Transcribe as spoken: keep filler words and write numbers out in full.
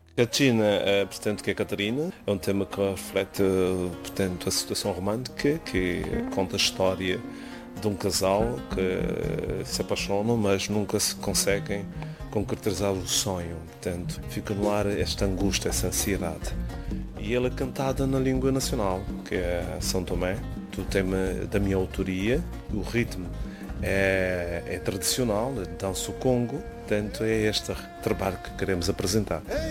Catina, eh, portanto, que é Catarina, é um tema que reflete, portanto, a situação romântica, que conta a história de um casal que se apaixonam, mas nunca se conseguem concretizar o sonho. Portanto, fica no ar esta angústia, essa ansiedade. E ela é cantada na língua nacional, que é São Tomé, do tema da minha autoria, o ritmo é, é tradicional, dança o Congo, portanto é este trabalho que queremos apresentar.